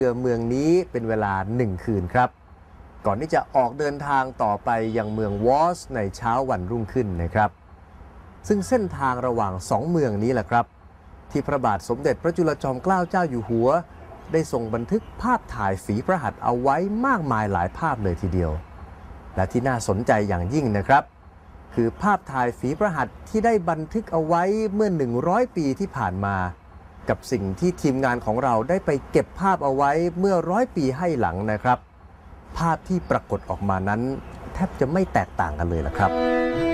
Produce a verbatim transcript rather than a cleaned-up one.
เรือเมืองนี้เป็นเวลาหนึ่งคืนครับก่อนที่จะออกเดินทางต่อไปยังเมืองวอสในเช้าวันรุ่งขึ้นนะครับซึ่งเส้นทางระหว่างสองเมืองนี้แหละครับที่พระบาทสมเด็จพระจุลจอมเกล้าเจ้าอยู่หัวได้ทรงบันทึกภาพถ่ายฝีพระหัตถ์เอาไว้มากมายหลายภาพเลยทีเดียวและที่น่าสนใจอย่างยิ่งนะครับคือภาพถ่ายฝีพระหัตถ์ที่ได้บันทึกเอาไว้เมื่อหนึ่งร้อยปีที่ผ่านมากับสิ่งที่ทีมงานของเราได้ไปเก็บภาพเอาไว้เมื่อร้อยปีให้หลังนะครับภาพที่ปรากฏออกมานั้นแทบจะไม่แตกต่างกันเลยล่ะครับ